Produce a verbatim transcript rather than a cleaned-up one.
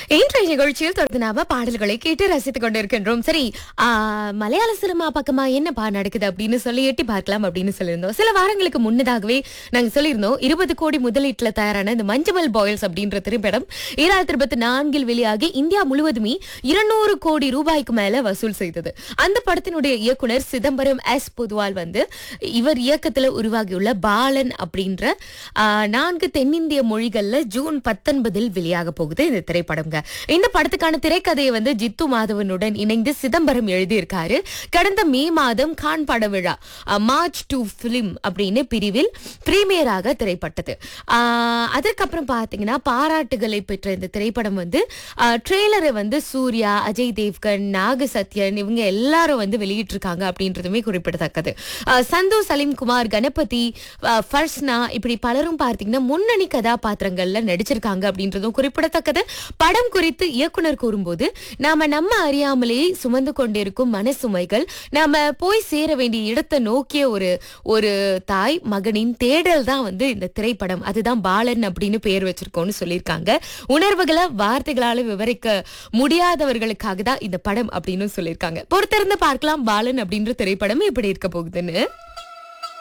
இன்றைய நிகழ்ச்சியில் தொடர்ந்து நாம பாடல்களை கேட்டு ரசித்துக் கொண்டிருக்கின்றோம். சரி, ஆ, மலையாள சினிமா பக்கமா என்னப்பா நடக்குது அப்படின்னு சொல்லி எட்டி பார்க்கலாம் அப்படின்னு சொல்லியிருந்தோம். சில வாரங்களுக்கு முன்னதாகவே நாங்க சொல்லியிருந்தோம், இருபது கோடி முதலீட்டுல தயாரான இந்த மஞ்சமல் பாய்ஸ் அப்படின்ற திரைப்படம் இரண்டாயிரத்தி இருபத்தி நான்கில் வெளியாகி இந்தியா முழுவதுமே இருநூறு கோடி ரூபாய்க்கு மேல வசூல் செய்தது. அந்த படத்தினுடைய இயக்குனர் சிதம்பரம் எஸ் பொதுவால் வந்து இவர் இயக்கத்துல உருவாகியுள்ள பாலன் அப்படின்ற ஆ, நான்கு தென்னிந்திய மொழிகள்ல ஜூன் பத்தொன்பதில் வெளியாக போகுது இந்த திரைப்படம்ங்க. இந்த படத்துக்கான திரைக்கதையை வந்து ஜித்து மாதவனுடன் இணைந்து சிதம்பரம் எழுதியிருக்காரு. கடந்த மே மாதம் கான் பட விழா அஹ், மார்ச் டூ பிலிம் அப்படின்னு பிரிவில் பிரீமியராக திரைப்பட்டது. ஆஹ், அதற்கப்புறம் பாத்தீங்கன்னா பாராட்டுகளை பெற்ற இந்த திரைப்படம் வந்து ட்ரெய்லரை வந்து சூர்யா, அஜய் தேவ்கன், நாக சத்யன் இவங்க எல்லாரும் வந்து வெளியிட்டிருக்காங்க அப்படின்றதுமே குறிப்பிடத்தக்கது. ஆஹ், சந்து சலீம்குமார், கணபதி, ஆஹ், ஃபர்ஸ்னா இப்படி பலரும் பார்த்தீங்கன்னா முன்னணி கதாபாத்திரங்கள்ல நடிச்சிருக்காங்க அப்படின்றதும் குறிப்பிடத்தக்கது. படம் குறித்து இயக்குனர் கூறும்போது, நாம நம்ம அறியாமலே சுமந்து கொண்டிருக்கும் மனசுமைகள், நாம போய் சேர வேண்டிய இடத்தை நோக்கிய ஒரு ஒரு தாய் மகனின் தேடல் தான் வந்து இந்த திரைப்படம். அதுதான் பாலன் அப்படின்னு பெயர் வச்சிருக்கோம்னு சொல்லியிருக்காங்க. உணர்வுகளை வார்த்தைகளால விவரிக்க முடியாதவர்களுக்காக தான் இந்த படம் அப்படின்னு சொல்லியிருக்காங்க. பொறுத்திருந்து பார்க்கலாம் பாலன் அப்படின்ற திரைப்படம் எப்படி இருக்க போகுதுன்னு.